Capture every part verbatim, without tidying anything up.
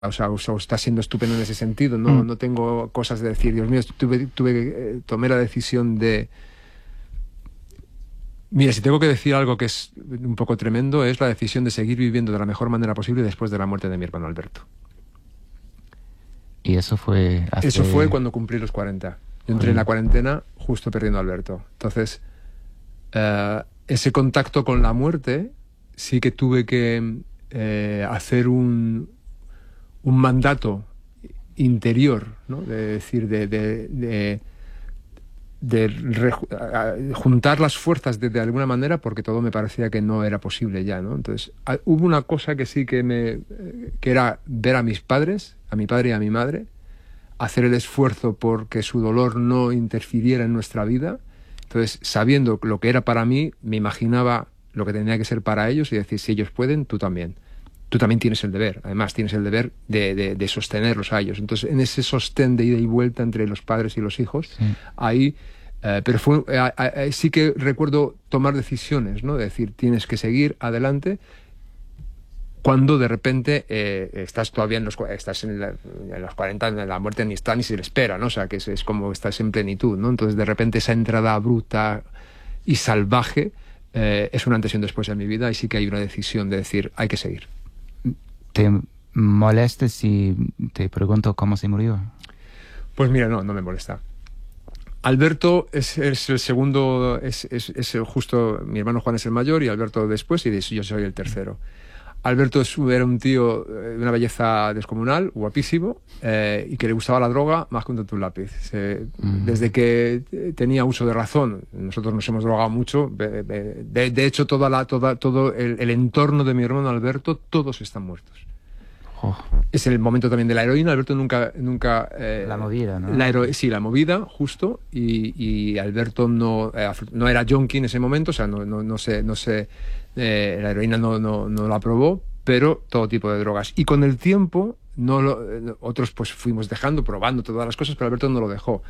O sea, o sea, está siendo estupendo en ese sentido. No, mm. no tengo cosas de decir, Dios mío, tuve, tuve, eh, tomé la decisión de... Mira, si tengo que decir algo que es un poco tremendo, es la decisión de seguir viviendo de la mejor manera posible después de la muerte de mi hermano Alberto. ¿Y eso fue hace... Eso fue cuando cumplí los cuarenta. Yo entré en la cuarentena justo perdiendo a Alberto. Entonces, uh, ese contacto con la muerte, sí que tuve que eh, hacer un... un mandato interior, ¿no? De decir, de, de, de, de re, juntar las fuerzas de, de alguna manera, porque todo me parecía que no era posible ya, ¿no? Entonces, a, hubo una cosa que sí que me... que era ver a mis padres, a mi padre y a mi madre, hacer el esfuerzo porque su dolor no interfiriera en nuestra vida. Entonces, sabiendo lo que era para mí, me imaginaba lo que tenía que ser para ellos y decir, si ellos pueden, tú también. Tú también tienes el deber, además tienes el deber de, de, de sostenerlos a ellos. Entonces, en ese sostén de ida y vuelta entre los padres y los hijos, sí. ahí, eh, pero fue, eh, eh, sí que recuerdo tomar decisiones, ¿no? De decir, tienes que seguir adelante, cuando de repente eh, estás todavía en los, estás en, la, en los cuarenta, en la muerte ni está ni se le espera, ¿no? O sea, que es, es como estás en plenitud, ¿no? Entonces, de repente esa entrada bruta y salvaje eh, es un antes y un después en mi vida, y sí que hay una decisión de decir, hay que seguir. ¿Te molesta si te pregunto cómo se murió? Pues mira, no, no me molesta. Alberto es, es el segundo, es, es, es justo, mi hermano Juan es el mayor y Alberto después, y yo soy el tercero. Alberto es, era un tío de una belleza descomunal, guapísimo, eh, y que le gustaba la droga más que un tonto un lápiz. Se, mm. Desde que tenía uso de razón, nosotros nos hemos drogado mucho. De, de, de hecho, toda la, toda, todo el, el entorno de mi hermano Alberto, todos están muertos. Oh. Es el momento también de la heroína. Alberto nunca... nunca eh, la movida, ¿no? La hero, sí, la movida, justo. Y, y Alberto no, eh, no era junkie en ese momento, o sea, no, no, no se... No se Eh, la heroína no, no, no la probó, pero todo tipo de drogas. Y con el tiempo, no lo, eh, otros pues fuimos dejando, probando todas las cosas, pero Alberto no lo dejó.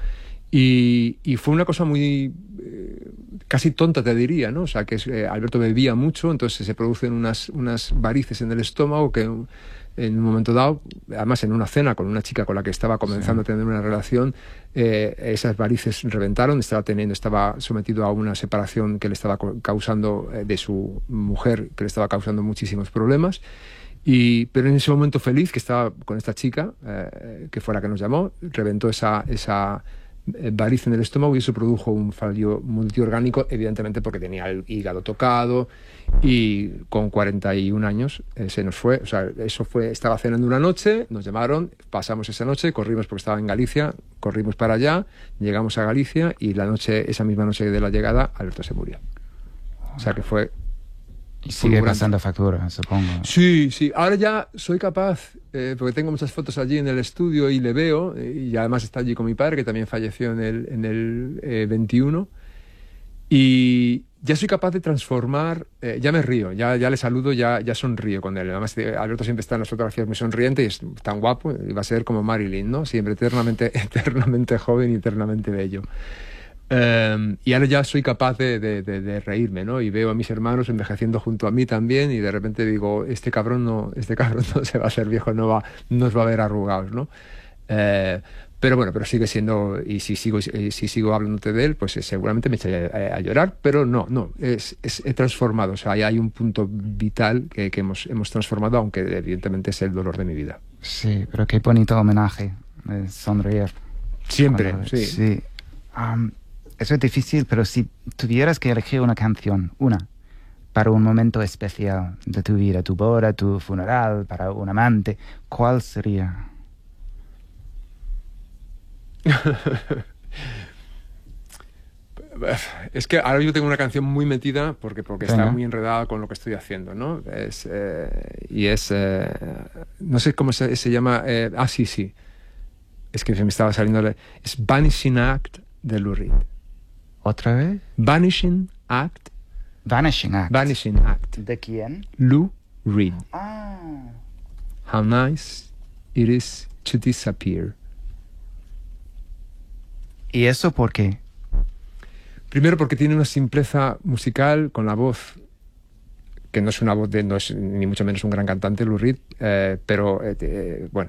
Y, y fue una cosa muy... Eh, casi tonta, te diría, ¿no? O sea, que eh, Alberto bebía mucho, entonces se producen unas, unas varices en el estómago que... en un momento dado, además en una cena con una chica con la que estaba comenzando sí. a tener una relación, eh, esas varices reventaron, estaba teniendo, estaba sometido a una separación que le estaba causando eh, de su mujer, que le estaba causando muchísimos problemas. Y, pero en ese momento feliz que estaba con esta chica, eh, que fue la que nos llamó, reventó esa, esa variz en el estómago y eso produjo un fallo multiorgánico, evidentemente porque tenía el hígado tocado, y con cuarenta y un años eh, se nos fue. O sea, eso fue, estaba cenando una noche, nos llamaron, pasamos esa noche, corrimos porque estaba en Galicia, corrimos para allá, llegamos a Galicia y la noche, esa misma noche de la llegada, Alberto se murió. O sea que fue... Y sigue pasando factura, supongo. Sí, sí. Ahora ya soy capaz, eh, porque tengo muchas fotos allí en el estudio y le veo, y además está allí con mi padre, que también falleció en el, en el eh, veintiuno, y ya soy capaz de transformar, eh, ya me río, ya, ya le saludo, ya, ya sonrío con él. Además, Alberto siempre está en las fotografías muy sonriente y es tan guapo, y va a ser como Marilyn, ¿no? Siempre eternamente, eternamente joven y eternamente bello. Um, y ahora ya soy capaz de, de, de, de reírme, ¿no? Y veo a mis hermanos envejeciendo junto a mí también y de repente digo, este cabrón no, este cabrón no se va a hacer viejo, no va, no nos va a ver arrugados, ¿no? Uh, pero bueno, pero sigue siendo, y si sigo, si sigo hablándote de él, pues eh, seguramente me echaré a, a llorar, pero no, no, es, es, he transformado, o sea, hay un punto vital que, que hemos, hemos transformado, aunque evidentemente es el dolor de mi vida. Sí, pero qué bonito homenaje, eh, sonreír. Siempre, Cuando, sí. sí. Um, Eso es difícil, pero si tuvieras que elegir una canción, una, para un momento especial de tu vida, tu boda, tu funeral, para un amante, ¿cuál sería? Es que ahora yo tengo una canción muy metida porque, porque está muy enredada con lo que estoy haciendo, ¿no? Es, eh, y es... Eh, no sé cómo se, se llama... Eh, ah, sí, sí. Es que se me estaba saliendo... Es Vanishing Act de Lou Reed. ¿Otra vez? Vanishing Act. Vanishing Act. Vanishing Act. ¿De quién? Lou Reed. Ah. How nice it is to disappear. ¿Y eso por qué? Primero porque tiene una simpleza musical con la voz que no es una voz de, no es ni mucho menos un gran cantante, Lou Reed, eh, pero eh, eh, bueno,